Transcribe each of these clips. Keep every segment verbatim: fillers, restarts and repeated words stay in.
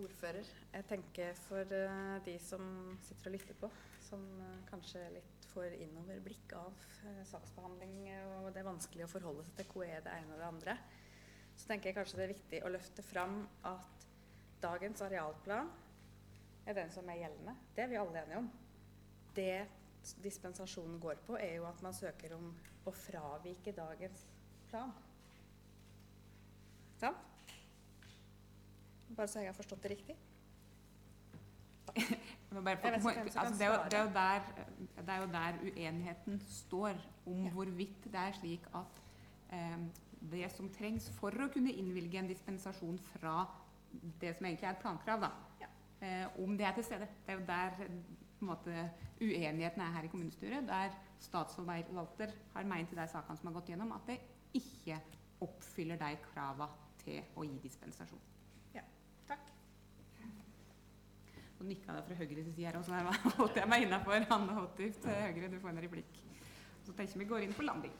ordfører. Jeg tenker for uh, de som sitter og lytter på, som uh, kanskje litt får innover blikk av uh, saksbehandling, og det er vanskelig å forholde seg til hva er det ene og det andre, så tenker jeg kanskje det er viktig å løfte fram at dagens arealplan er den som er gjeldende. Det er vi alle enige om. Det dispensasjonen går på er jo at man søker om å fravike dagens plan. Sant? Bare så jeg har forstått det riktig. Bare for, altså, det, er jo, det, er jo der, det er jo der uenigheten står om ja. Hvorvidt det er slik at eh, det som trengs for å kunne innvilge en dispensasjon fra det som egentlig er et plankrav, da, ja. eh, om det er til stede. Det er jo der på en måte, uenigheten er her i kommunestyret, der statsforvalter har meint i de sakene som har gått gjennom, at det ikke oppfyller de kravene til å gi dispensasjon. Og nikket det fra Høyre til siden her, og så holdt jeg meg innenfor Anne Håttift til Høyre, du får en replikk. Så tenker vi går inn på landing.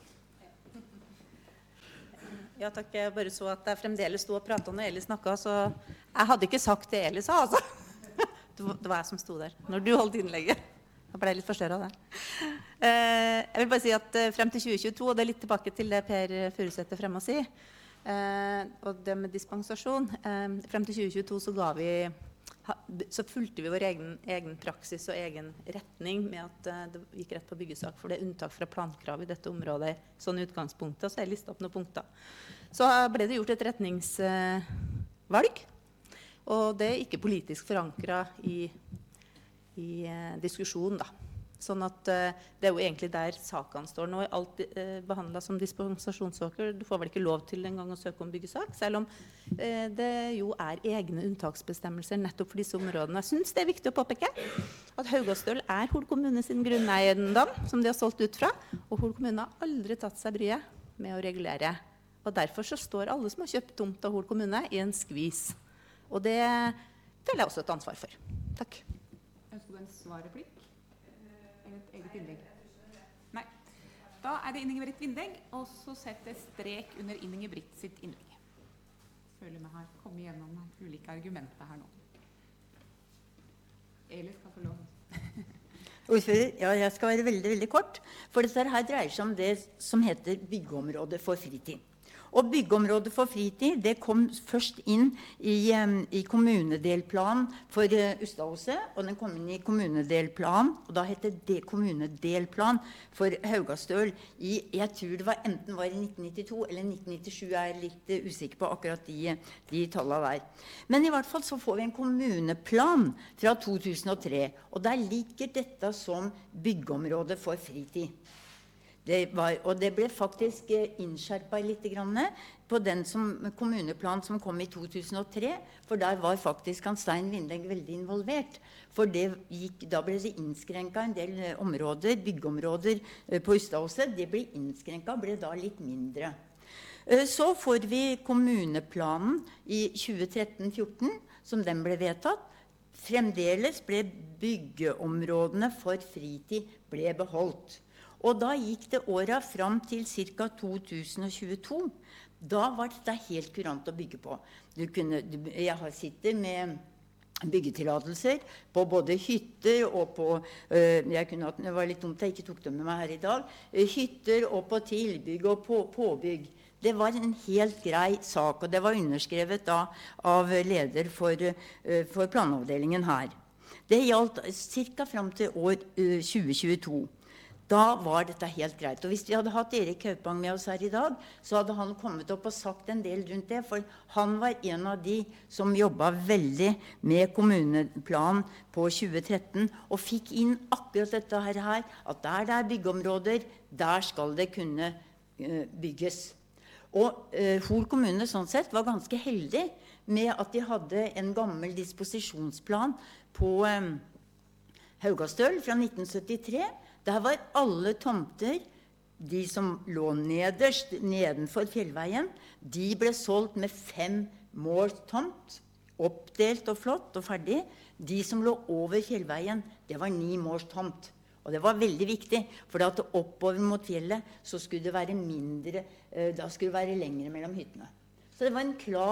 Ja takk, jeg bare så at jeg fremdeles stod og pratet når Eli snakket, så jeg hadde ikke sagt det Eli sa, altså. Det var jeg som stod der, når du holdt innlegget. Jeg ble litt forstørret av det. Jeg vil bare si at frem til tjue tjueto, og det er litt tilbake til det Per Furuseth fremme å si, og det med dispensasjon, frem til tjue tjueto så ga vi så fulgte vi vår egen, egen praksis og egen retning med at uh, det gikk rett på byggesak, for det er unntak fra plankrav i dette området, sånn i utgangspunktet, så jeg listet opp noen punkter. Så ble det gjort et retningsvalg, uh, og det er ikke politisk forankret i, i uh, diskusjon da. Sånn at uh, det er jo egentlig der sakene står. Nå er alt uh, behandlet som dispensasjonssaker. Du får vel ikke lov til en gang å søke om byggesak, selv om uh, det jo er egne unntaksbestemmelser nettopp for disse områdene. Jeg synes det er viktig å påpeke at Haugastøl er Hol kommune sin grunneiendom, som de har solgt ut fra, og Hol kommune har aldri tatt seg bryet med å regulere. Og derfor så står alle som har kjøpt tomt av Hol kommune i en skvis. Og det føler jeg også et ansvar for. Takk. Ønsker du en svarreplikk? Et eget innlegg. Nei. Da er det Inge-Britt Vindegg, og så setter strek under Inge-Britt sitt innlegg. Føler vi har kommet gjennom ulike argumenter her nå. Eli skal få lov. Ordfører, ja, jeg skal være veldig, veldig kort, for dette her dreier seg om det som heter byggeområde for fritid. Og byggeområdet for fritid, det kom først inn i, um, i kommunedelplan for uh, Ustadhuset, og den kom inn i kommunedelplan, og da heter det kommunedelplan for Haugastøl i, jeg tror det var enten var i nitten nittito eller nitten nittisju, jeg er litt uh, usikker på akkurat de, de tallene der. Men i hvert fall så får vi en kommuneplan fra to tusen og tre, og der ligger dette som byggeområde for fritid. Det var, og det ble faktisk innskjerpet litt grann på den som, kommuneplan som kom i to tusen og tre, for der var faktisk Hans Stein Vindegg veldig involvert. For det gikk, da ble det innskrenket en del områder, byggeområder på Ustadhuset. Det ble innskrenket, ble da litt mindre. Så får vi kommuneplanen i tjue tretten fjorten, som den ble vedtatt. Fremdeles ble byggeområdene for fritid ble beholdt. Og da gikk det året fram til ca. to tusen og tjueto. Da var det helt kurant å bygge på. Du kunne, du, jeg har sittet med byggetillatelser på både hytter og på, øh, jeg kunne, det var litt dumt jeg ikke tok dem med meg her i dag, hytter og på tilbygg og på, påbygg. Det var en helt grei sak, og det var underskrevet da av leder for, øh, for planavdelingen her. Det gjaldt ca. Fram til år øh, tjue tjueto. Da var dette helt greit. Og hvis vi hadde hatt Erik Kaupang med oss her i dag, så hadde han kommet opp og sagt en del rundt det, for han var en av de som jobbet veldig med kommuneplan på tjue tretten, og fikk inn akkurat dette her, at der det er byggeområder, der skal det kunne uh, bygges. Og uh, Hol kommune sånn sett var ganske heldig med at de hadde en gammel disposisjonsplan på um, Haugastøl fra nitten syttitre. Der var alle tomter, de som lå nederst, nedenfor fjellveien, de ble solgt med fem mål tomt, oppdelt og flott og ferdig. De som lå over fjellveien, det var ni mål tomt. Og det var veldig viktig, for at oppover mot fjellet så skulle det være mindre, da skulle det være lengre mellom hyttene. Så det var en klar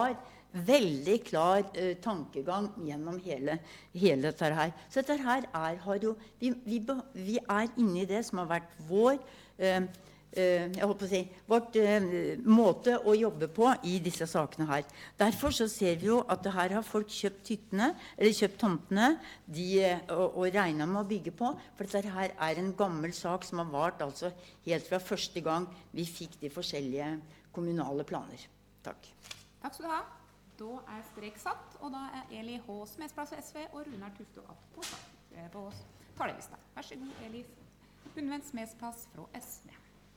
veldig klar eh, tankegang gjennom hele, hele dette her. Så dette her er, har jo, vi, vi, vi er inne i det som har vært vår, eh, eh, jeg håper å si, vårt eh, måte å jobbe på i disse sakene her. Derfor så ser vi jo at det her har folk kjøpt hyttene, eller kjøpt tomtene, de, og, og regnet med å bygge på, for dette her er en gammel sak som har vart altså helt fra første gang vi fikk de forskjellige kommunale planer. Takk. Takk skal du ha. Da er strek satt, og da er Eli H. Smedsplass for S V og Runar Tufte App på, på talerlista. Vær så god, Eli Hundven Smedsplass fra S V.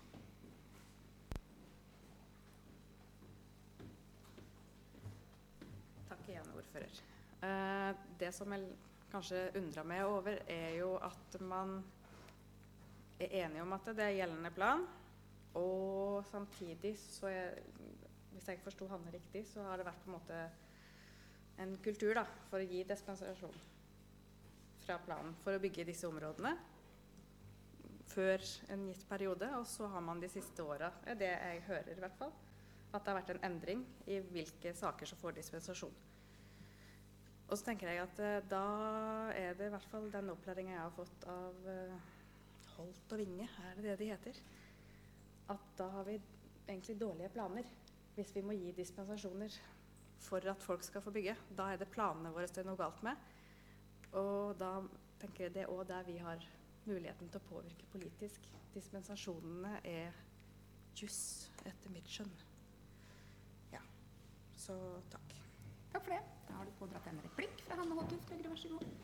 Takk igjen, ordfører. Eh, det som jeg kanskje undrer meg over, er jo at man er enige om at det er gjeldende plan, og samtidig så er hvis jeg ikke forstod Hanne riktig, så har det vært på en måte en kultur da, for å gi dispensasjon fra planen for å bygge disse områdene før en gitt periode, og så har man de siste årene, er det jeg hører i hvert fall, at det har vært en endring i hvilke saker som får dispensasjon. Og så tenker jeg at uh, da er det i hvert fall den opplæringen jeg har fått av uh, Holt og Vinge, er det det de heter, at da har vi egentlig dårlige planer. Hvis vi må gi dispensasjoner for at folk skal få bygge, da er det planene våre det er noe galt med. Og da tenker jeg det er også der vi har muligheten til å påvirke politisk. Dispensasjonene er juss etter mitt skjønn. Ja, så takk. Takk for det. Da har du pådratt en replikk fra Hanne Håtuft. Høyre, vær så god.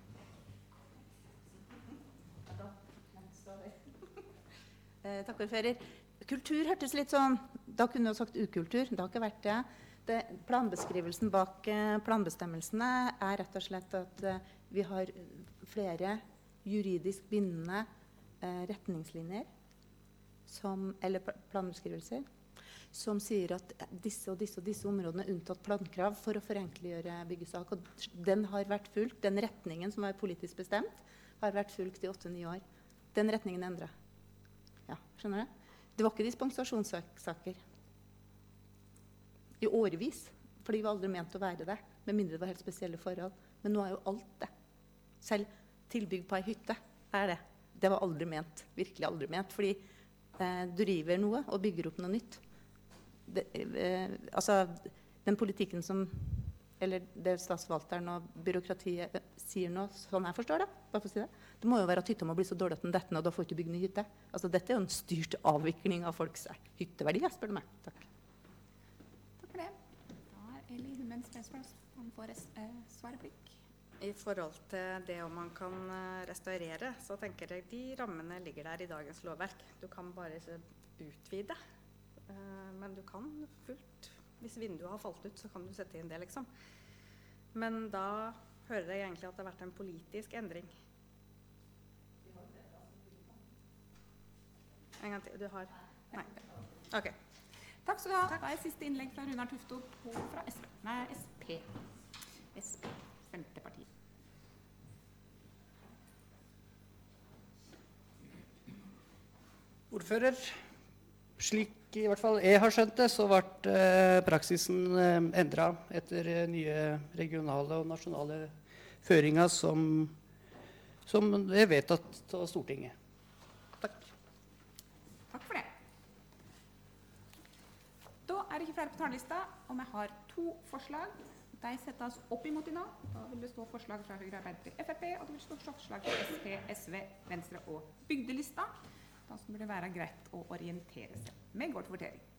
Eh, takk, ordfører. Kultur hørtes litt sånn, da kunne du sagt ukultur, det har ikke vært det. det planbeskrivelsen bak eh, planbestemmelsene er rett og slett at eh, vi har flere juridisk bindende eh, retningslinjer, som, eller planbeskrivelser, som sier at disse og disse og disse områdene er unntatt plankrav for å forenkliggjøre byggesak. Og den har vært fulgt, den retningen som var politisk bestemt, har vært fulgt i åtte-ni år. Den retningen endret. Ja, skjønner du? Det var ikke dispensasjonssaker i årevis, for de var aldri ment å være det, med mindre det var helt spesielle forhold. Men nå er jo alt det. Selv tilbygg på ei hytte er det. Det var aldri ment, virkelig aldri ment, fordi eh, du river noe og bygger opp noe nytt. Det, eh, altså, den politikken som, eller det statsforvalteren og byråkratiet sier nå, sånn jeg forstår det, bare for å si det, det må jo være at hytta må bli så dårlig at den detter, og da får ikke bygge ny hytte. Altså, dette er jo en styrt avvikling av folks hytteverdi, jeg spør du meg. Takk. Takk for det. Da er Eli Hundven Smedsplass. Han får eh, svareplikk. I forhold til det om man kan uh, restaurere, så tenker jeg de rammene ligger der i dagens lovverk. Du kan bare ikke utvide, uh, men du kan fullt. Hvis vinduet har falt ut, så kan du sette inn det, liksom. Men da hører jeg egentlig at det har vært en politisk endring. En gang til. Du har? Nei. Ok. Takk skal du ha. Da er siste innlegg fra Runar Tufte på fra S P. Nei, S P. S P. Senterpartiet. Ordfører, slik i hvert fall jeg har skjønt det, så ble eh, praksisen eh, endret etter eh, nye regionale og nasjonale føringer som, som er vedtatt av Stortinget. Takk. Takk for det. Da er det ikke flere på talerlista, og vi har to forslag. De settes opp imot i nå. Da vil det stå forslag fra Høyre, Arbeiderpartiet, F R P, og det vil stå forslag fra S P, S V, Venstre og Bygdelista. Da burde det være greit å orientere seg. Vi går til votering.